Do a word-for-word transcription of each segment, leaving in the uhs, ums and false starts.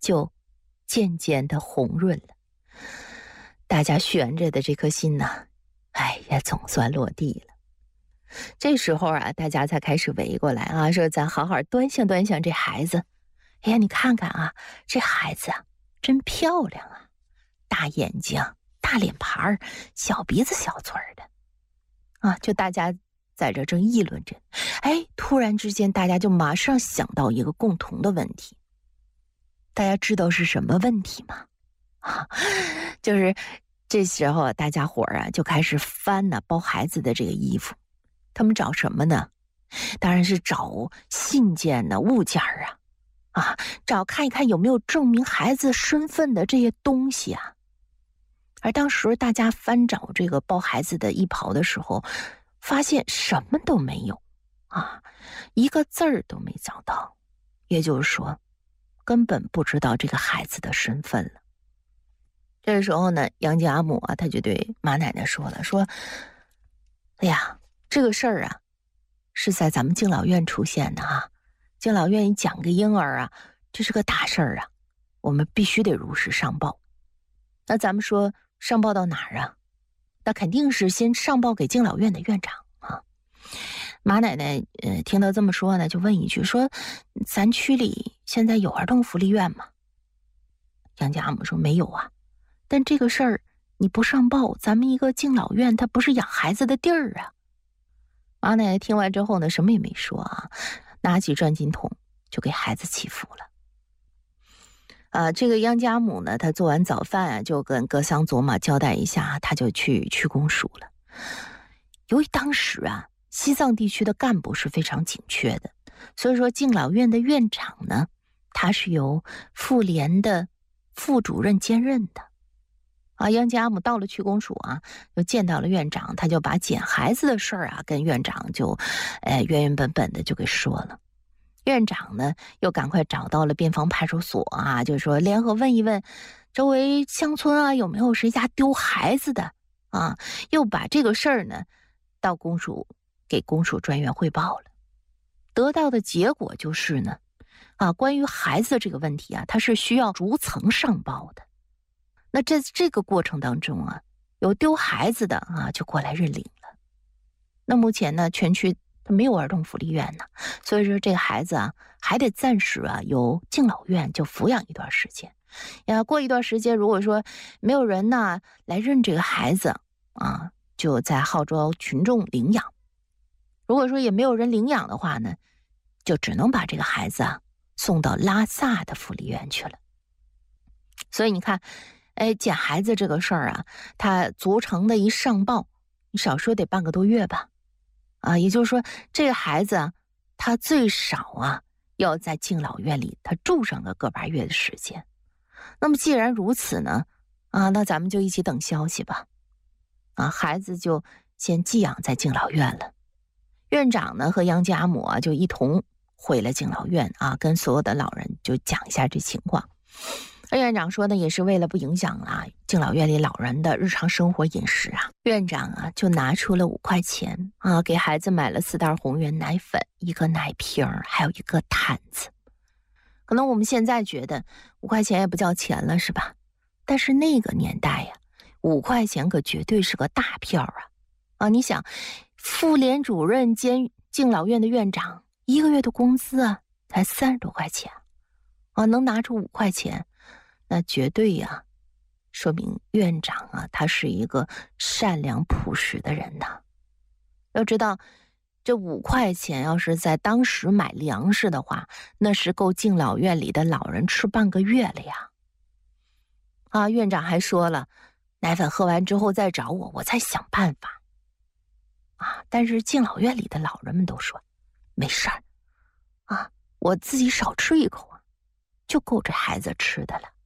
就渐渐的红润了。大家悬着的这颗心呢，哎呀，总算落地了。这时候啊，大家才开始围过来啊，说咱好好端详端详这孩子。哎呀，你看看啊，这孩子啊，真漂亮啊，大眼睛，大脸盘，小鼻子小嘴的啊，就大家在这正议论着。哎，突然之间大家就马上想到一个共同的问题。大家知道是什么问题吗？啊，就是这时候大家伙儿啊就开始翻呢包孩子的这个衣服。他们找什么呢？当然是找信件呢、物件啊，啊，找看一看有没有证明孩子身份的这些东西啊。而当时大家翻找这个包孩子的衣袍的时候，发现什么都没有啊，一个字儿都没找到，也就是说，根本不知道这个孩子的身份了。这个时候呢，杨家母啊，他就对马奶奶说了，说：“哎呀。”这个事儿啊，是在咱们敬老院出现的啊。敬老院一讲个婴儿啊，这是个大事儿啊，我们必须得如实上报。那咱们说上报到哪儿啊？那肯定是先上报给敬老院的院长啊。马奶奶呃听到这么说呢，就问一句说：“咱区里现在有儿童福利院吗？”杨家母说：“没有啊。但这个事儿你不上报，咱们一个敬老院它不是养孩子的地儿啊。”马奶奶听完之后呢，什么也没说啊，拿起转经筒就给孩子祈福了。啊，这个杨家母呢，她做完早饭啊，就跟格桑佐玛交代一下，她就去区公署了。由于当时啊，西藏地区的干部是非常紧缺的，所以说敬老院的院长呢，他是由妇联的副主任兼任的。啊，杨家母到了区公署啊，就见到了院长，他就把捡孩子的事儿啊，跟院长就，呃，原原本本的就给说了。院长呢，又赶快找到了边防派出所啊，就说联合问一问周围乡村啊，有没有谁家丢孩子的啊？又把这个事儿呢，到公署给公署专员汇报了。得到的结果就是呢，啊，关于孩子的这个问题啊，它是需要逐层上报的。那这这个过程当中啊，有丢孩子的啊，就过来认领了。那目前呢，全区它没有儿童福利院呢，所以说这个孩子啊，还得暂时啊由敬老院就抚养一段时间。呀，过一段时间，如果说没有人呢来认这个孩子啊，就再号召群众领养。如果说也没有人领养的话呢，就只能把这个孩子啊送到拉萨的福利院去了。所以你看。哎，捡孩子这个事儿啊，他足成的一上报，你少说得半个多月吧，啊，也就是说，这个孩子啊，他最少啊要在敬老院里他住上个个把月的时间。那么既然如此呢，啊，那咱们就一起等消息吧。啊，孩子就先寄养在敬老院了。院长呢和杨家母啊就一同回了敬老院啊，跟所有的老人就讲一下这情况。院长说呢，也是为了不影响啊敬老院里老人的日常生活饮食啊，院长啊就拿出了五块钱啊，给孩子买了四袋红源奶粉，一个奶瓶，还有一个毯子。可能我们现在觉得五块钱也不叫钱了，是吧？但是那个年代呀，五块钱可绝对是个大票啊！啊，你想，妇联主任兼敬老院的院长一个月的工资啊，才三十多块钱啊，能拿出五块钱。那绝对呀、啊，说明院长啊，他是一个善良朴实的人呐。要知道，这五块钱要是在当时买粮食的话，那是够敬老院里的老人吃半个月了呀。啊，院长还说了，奶粉喝完之后再找我，我再想办法。啊，但是敬老院里的老人们都说，没事儿，啊，我自己少吃一口啊，就够这孩子吃的了。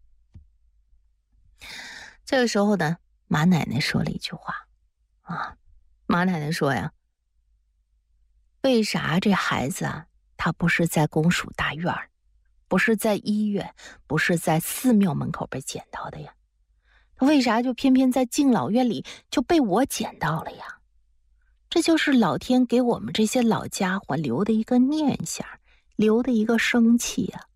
这个时候呢，马奶奶说了一句话啊，马奶奶说呀，为啥这孩子啊，他不是在公署大院，不是在医院，不是在寺庙门口被捡到的呀？他为啥就偏偏在敬老院里就被我捡到了呀？这就是老天给我们这些老家伙留的一个念想，留的一个生气啊。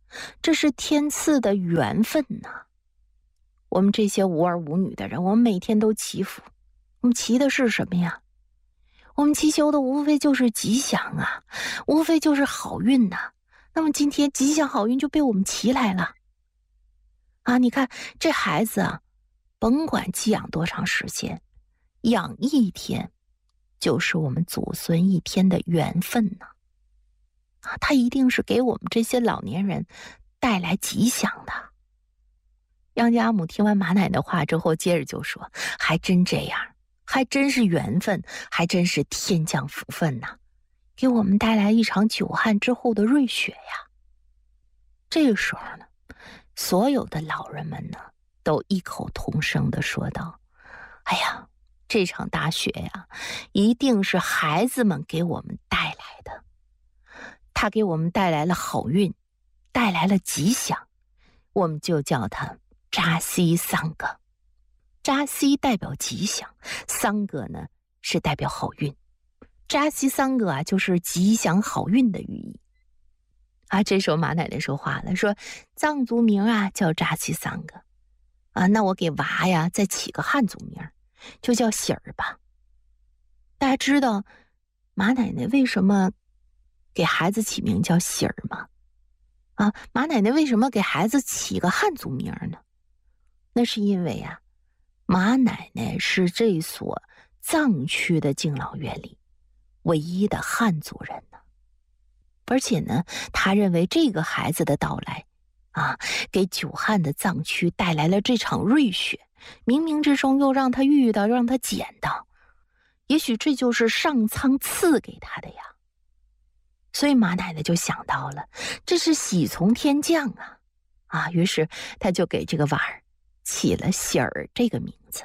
这是天赐的缘分呐。我们这些无儿无女的人，我们每天都祈福，我们祈的是什么呀？我们祈求的无非就是吉祥啊，无非就是好运呐、啊。那么今天吉祥好运就被我们祈来了啊！你看这孩子啊，甭管寄养多长时间，养一天就是我们祖孙一天的缘分呐、啊！啊，他一定是给我们这些老年人带来吉祥的。杨家母听完马奶奶话之后，接着就说：“还真这样，还真是缘分，还真是天降福分呐、啊，给我们带来一场久旱之后的瑞雪呀！”这个时候呢，所有的老人们呢，都异口同声地说道：“哎呀，这场大雪呀，一定是孩子们给我们带来的，他给我们带来了好运，带来了吉祥，我们就叫他扎西桑格。扎西代表吉祥，桑格呢是代表好运。扎西桑格啊，就是吉祥好运的寓意。啊，这时候马奶奶说话了，说藏族名啊叫扎西桑格，啊，那我给娃呀再起个汉族名，就叫喜儿吧。大家知道马奶奶为什么给孩子起名叫喜儿吗？啊，马奶奶为什么给孩子起个汉族名呢？那是因为啊，马奶奶是这所藏区的敬老院里唯一的汉族人呢。而且呢，他认为这个孩子的到来啊，给久旱的藏区带来了这场瑞雪，冥冥之中又让他遇到，让他捡到，也许这就是上苍赐给他的呀。所以马奶奶就想到了，这是喜从天降啊！啊，于是他就给这个娃儿起了喜儿这个名字。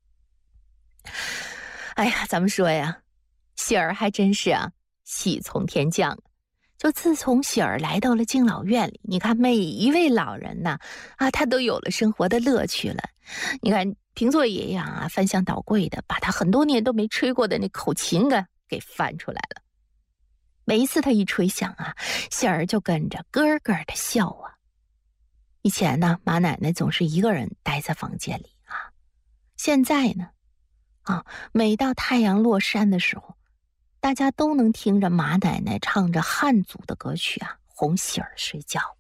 哎呀，咱们说呀，喜儿还真是啊，喜从天降。就自从喜儿来到了敬老院里，你看每一位老人呢，啊，他都有了生活的乐趣了。你看平座爷爷啊，翻箱倒柜的把他很多年都没吹过的那口琴啊给翻出来了。每一次他一吹响啊，喜儿就跟着咯咯的笑啊。以前呢，马奶奶总是一个人待在房间里啊，现在呢，啊，每到太阳落山的时候，大家都能听着马奶奶唱着汉族的歌曲啊，哄喜儿睡觉。